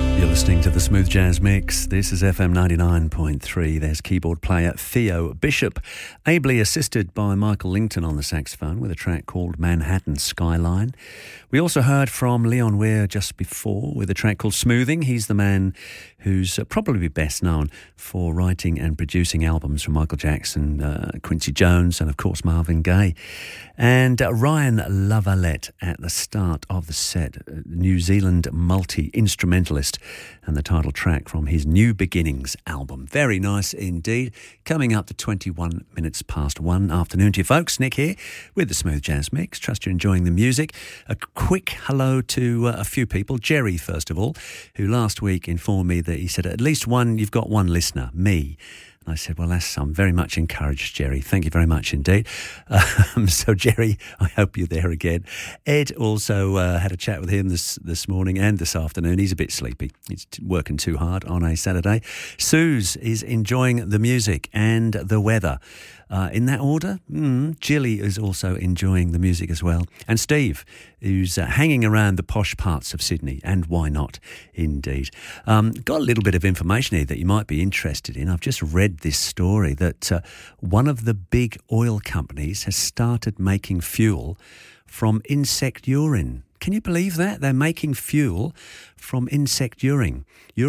You're listening to the Smooth Jazz Mix. This is FM 99.3. There's keyboard player Theo Bishop, ably assisted by Michael Lington on the saxophone with a track called Manhattan Skyline. We also heard from Leon Weir just before with a track called Smoothing. He's the man who's probably best known for writing and producing albums from Michael Jackson, Quincy Jones and, of course, Marvin Gaye. And Ryan Lavalette at the start of the set, New Zealand multi-instrumentalist, and the title track from his New Beginnings album. Very nice indeed. Coming up to 21 minutes past 1. Afternoon to you folks. Nick here with the Smooth Jazz Mix. Trust you're enjoying the music. A quick hello to a few people. Jerry, first of all, who last week informed me that he said at least you've got one listener, me. And I said, well, I'm very much encouraged, Jerry. Thank you very much indeed. So, Jerry, I hope you're there again. Ed also had a chat with him this morning and this afternoon. He's a bit sleepy. He's working too hard on a Saturday. Suze is enjoying the music and the weather. In that order, Jilly is also enjoying the music as well. And Steve, who's hanging around the posh parts of Sydney, and why not, indeed. Got a little bit of information here that you might be interested in. I've just read this story that one of the big oil companies has started making fuel from insect urine. Can you believe that? They're making fuel from insect urine.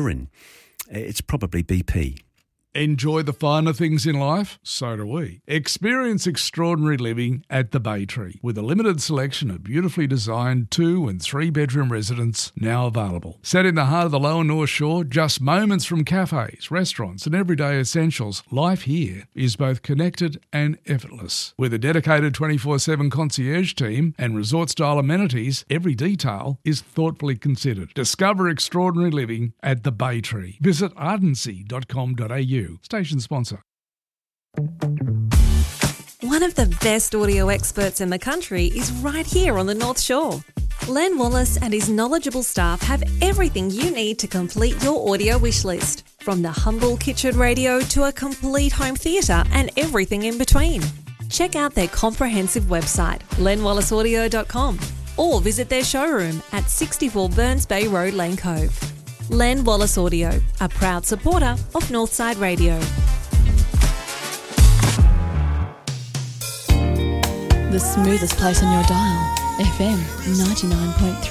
It's probably BP. Enjoy the finer things in life? So do we. Experience extraordinary living at the Bay Tree with a limited selection of beautifully designed 2- and 3-bedroom residences now available. Set in the heart of the Lower North Shore, just moments from cafes, restaurants and everyday essentials, life here is both connected and effortless. With a dedicated 24/7 concierge team and resort-style amenities, every detail is thoughtfully considered. Discover extraordinary living at the Bay Tree. Visit ardency.com.au. Station sponsor. One of the best audio experts in the country is right here on the North Shore. Len Wallace and his knowledgeable staff have everything you need to complete your audio wish list, from the humble kitchen radio to a complete home theatre and everything in between. Check out their comprehensive website, lenwallaceaudio.com, or visit their showroom at 64 Burns Bay Road, Lane Cove. Len Wallace Audio, a proud supporter of Northside Radio. The smoothest place on your dial, FM 99.3.